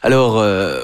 Alors,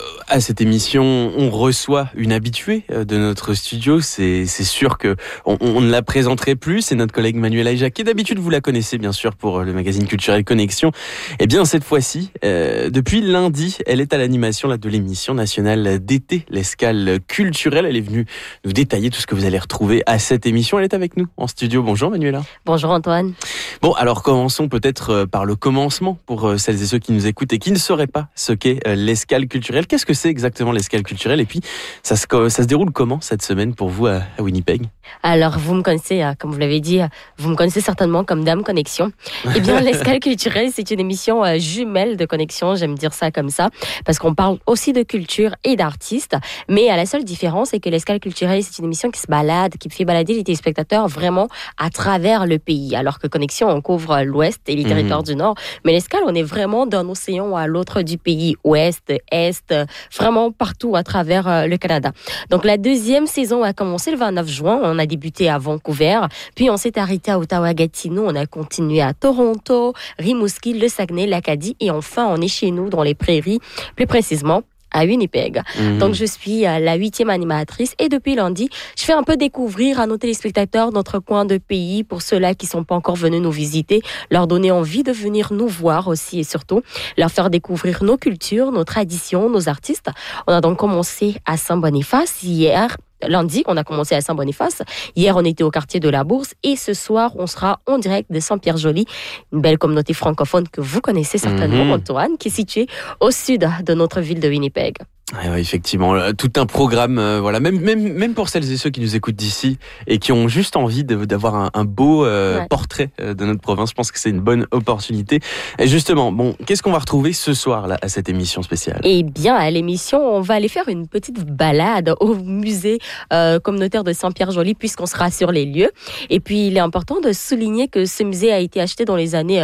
à cette émission, on reçoit une habituée de notre studio. C'est sûr que on ne la présenterait plus. C'est notre collègue Manuela Aïja, qui d'habitude, vous la connaissez bien sûr pour le magazine culturel Connexion. Eh bien, cette fois-ci, depuis lundi, elle est à l'animation de l'émission nationale d'été, l'escale culturelle. Elle est venue nous détailler tout ce que vous allez retrouver à cette émission. Elle est avec nous en studio. Bonjour Manuela. Bonjour Antoine. Bon, alors commençons peut-être par le commencement pour celles et ceux qui nous écoutent et qui ne sauraient pas ce qu'est l'escale culturelle. Qu'est-ce que c'est exactement l'escale culturelle? Et puis, ça se déroule comment cette semaine pour vous à Winnipeg? Alors, vous me connaissez, comme vous l'avez dit, vous me connaissez certainement comme Dame Connexion. Eh bien, l'escale culturelle, c'est une émission jumelle de Connexion, j'aime dire ça comme ça, parce qu'on parle aussi de culture et d'artistes. Mais la seule différence, c'est que l'escale culturelle, c'est une émission qui se balade, qui fait balader les téléspectateurs vraiment à travers le pays. Alors que Connexion, on couvre l'Ouest et les territoires du Nord. Mais l'escale, on est vraiment d'un océan à l'autre du pays, Ouest, Est, vraiment partout à travers le Canada. Donc, la deuxième saison a commencé le 29 juin. On a débuté à Vancouver, puis on s'est arrêté à Ottawa-Gatineau, on a continué à Toronto, Rimouski, le Saguenay, l'Acadie, et enfin, on est chez nous, dans les prairies, plus précisément à Winnipeg. Donc, je suis la 8e animatrice et depuis lundi, je fais un peu découvrir à nos téléspectateurs notre coin de pays pour ceux-là qui ne sont pas encore venus nous visiter, leur donner envie de venir nous voir aussi et surtout leur faire découvrir nos cultures, nos traditions, nos artistes. On a donc commencé à Saint-Boniface hier. Lundi, on a commencé à Saint-Boniface. Hier, on était au quartier de la Bourse. Et ce soir, on sera en direct de Saint-Pierre-Joly, une belle communauté francophone que vous connaissez certainement, Antoine, qui est située au sud de notre ville de Winnipeg. Ouais, effectivement, tout un programme, voilà, même pour celles et ceux qui nous écoutent d'ici et qui ont juste envie d'avoir un beau portrait de notre province. Je pense que c'est une bonne opportunité. Et justement, bon, qu'est-ce qu'on va retrouver ce soir là à cette émission spéciale? Eh bien, à l'émission, on va aller faire une petite balade au musée communautaire de Saint-Pierre-Joly puisqu'on sera sur les lieux. Et puis, il est important de souligner que ce musée a été racheté dans les années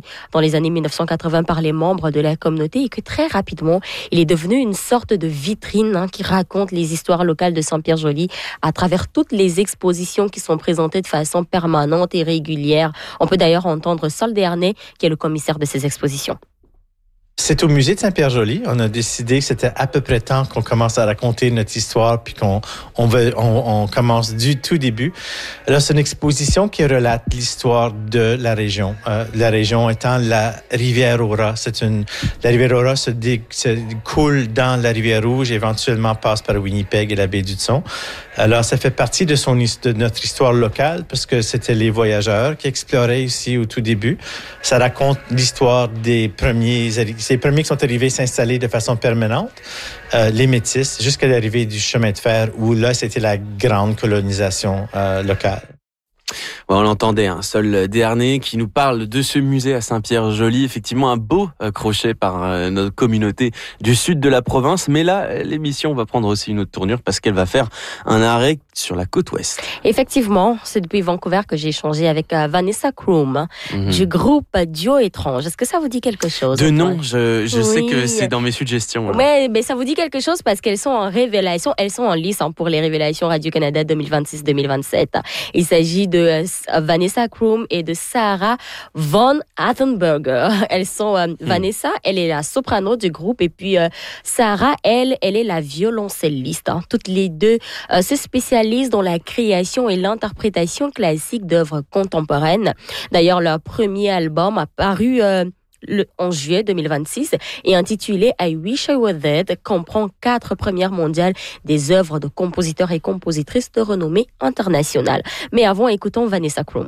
1980 par les membres de la communauté et que très rapidement, il est devenu une sorte de vitrine qui raconte les histoires locales de Saint-Pierre-Joly à travers toutes les expositions qui sont présentées de façon permanente et régulière. On peut d'ailleurs entendre Sol Dernay, qui est le commissaire de ces expositions. C'est au musée de Saint-Pierre-Joly. On a décidé que c'était à peu près temps qu'on commence à raconter notre histoire puis qu'on commence du tout début. Là, c'est une exposition qui relate l'histoire de la région. La région étant la rivière Aura. La rivière Aura se coule dans la rivière Rouge et éventuellement passe par Winnipeg et la baie d'Hudson. Alors, ça fait partie de notre histoire locale parce que c'était les voyageurs qui exploraient ici au tout début. Ça raconte l'histoire des premiers qui sont arrivés s'installer de façon permanente, les Métis, jusqu'à l'arrivée du chemin de fer où là, c'était la grande colonisation locale. On l'entendait, Sol Dernay qui nous parle de ce musée à Saint-Pierre-Joly. Effectivement, un beau crochet par notre communauté du sud de la province. Mais là, l'émission va prendre aussi une autre tournure parce qu'elle va faire un arrêt sur la côte ouest. Effectivement, c'est depuis Vancouver que j'ai échangé avec Vanessa Kroom du groupe Duo Étrange. Est-ce que ça vous dit quelque chose? De nom, je sais que c'est dans mes suggestions. Oui, mais ça vous dit quelque chose parce qu'elles sont en révélation. Elles sont en lice pour les révélations Radio-Canada 2026-2027. Il s'agit de Vanessa Kroom et de Sarah Von Attenberger. Elles sont Vanessa, elle est la soprano du groupe et puis Sarah, elle est la violoncelliste. Toutes les deux se spécialisent dans la création et l'interprétation classique d'œuvres contemporaines. D'ailleurs, leur premier album a paru en juillet 2026 et intitulé I Wish I Were Dead comprend 4 premières mondiales des œuvres de compositeurs et compositrices de renommée internationale. Mais avant, écoutons Vanessa Kroom.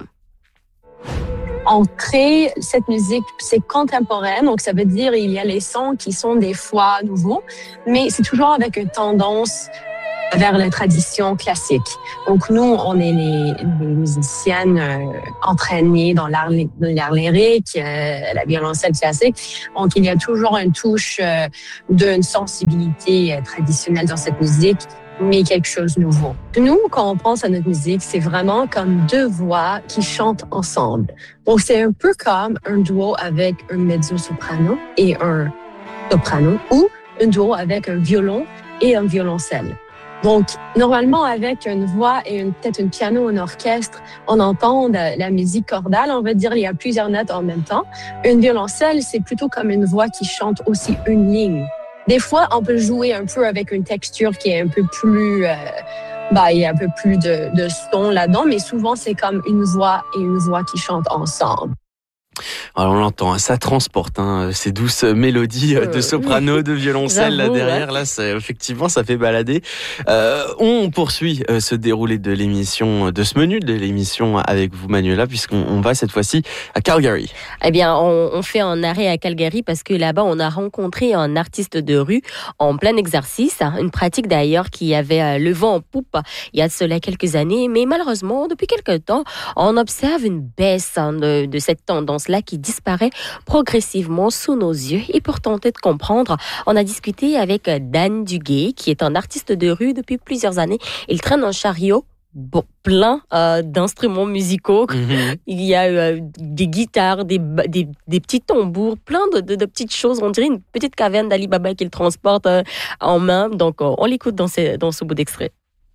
On crée cette musique, c'est contemporaine, donc ça veut dire il y a les sons qui sont des fois nouveaux, mais c'est toujours avec une tendance vers la tradition classique. Donc nous, on est les musiciennes entraînées dans l'art lyrique, la violoncelle classique. Donc il y a toujours une touche d'une sensibilité traditionnelle dans cette musique, mais quelque chose de nouveau. Nous, quand on pense à notre musique, c'est vraiment comme 2 voix qui chantent ensemble. Donc c'est un peu comme un duo avec un mezzo-soprano et un soprano, ou un duo avec un violon et un violoncelle. Donc, normalement, avec une voix et peut-être un piano, un orchestre, on entend la musique chordale. On va dire il y a plusieurs notes en même temps. Une violoncelle, c'est plutôt comme une voix qui chante aussi une ligne. Des fois, on peut jouer un peu avec une texture qui est un peu plus... il y a un peu plus de son là-dedans, mais souvent, c'est comme une voix et une voix qui chantent ensemble. Alors on l'entend, ça transporte ces douces mélodies de soprano, de violoncelle là derrière. Là, effectivement, ça fait balader. On poursuit ce déroulé de l'émission, de ce menu de l'émission avec vous, Manuela, puisqu'on va cette fois-ci à Calgary. Eh bien, on fait un arrêt à Calgary parce que là-bas, on a rencontré un artiste de rue en plein exercice, une pratique d'ailleurs qui avait le vent en poupe il y a de cela quelques années, mais malheureusement, depuis quelques temps, on observe une baisse de cette tendance-là qui disparaît progressivement sous nos yeux. Et pour tenter de comprendre, on a discuté avec Dan Duguay, qui est un artiste de rue depuis plusieurs années. Il traîne un chariot plein d'instruments musicaux. Il y a des guitares, des petits tambours, plein de petites choses. On dirait une petite caverne d'Ali Baba qu'il transporte en main. Donc, on l'écoute dans ce bout d'extrait.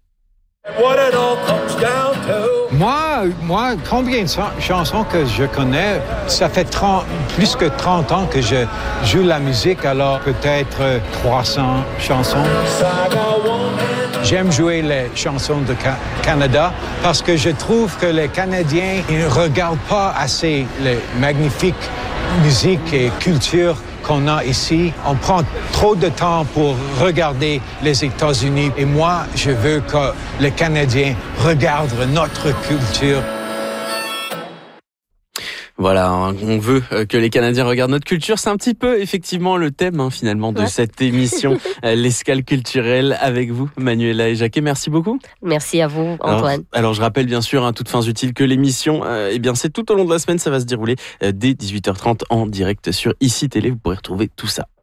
Moi, combien de chansons que je connais? Ça fait plus que 30 ans que je joue la musique, alors peut-être 300 chansons. J'aime jouer les chansons de Canada parce que je trouve que les Canadiens ne regardent pas assez les magnifiques musiques et cultures qu'on a ici. On prend trop de temps pour regarder les États-Unis et moi, je veux que les Canadiens regardent notre culture. Voilà, on veut que les Canadiens regardent notre culture. C'est un petit peu, effectivement, le thème, finalement, de cette émission, l'escale culturelle, avec vous, Manuela et Jacquet. Merci beaucoup. Merci à vous, Antoine. Alors je rappelle, bien sûr, toutes fins utiles, que l'émission, c'est tout au long de la semaine. Ça va se dérouler dès 18h30 en direct sur ICI Télé. Vous pourrez retrouver tout ça.